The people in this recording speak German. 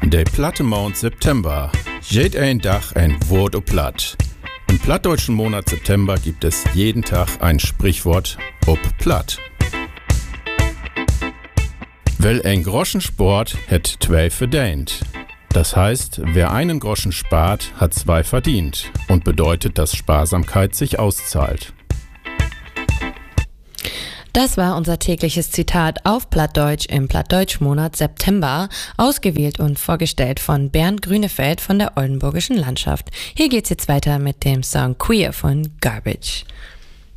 Der platte Mond September. Jed ein Dach ein Wort o platt. Im plattdeutschen Monat September gibt es jeden Tag ein Sprichwort ob platt. Weil ein Groschen sport, hätt 12 verdient. Das heißt, wer einen Groschen spart, hat 2 verdient und bedeutet, dass Sparsamkeit sich auszahlt. Das war unser tägliches Zitat auf Plattdeutsch im Plattdeutsch-Monat September, ausgewählt und vorgestellt von Bernd Grünefeld von der Oldenburgischen Landschaft. Hier geht's jetzt weiter mit dem Song Queer von Garbage.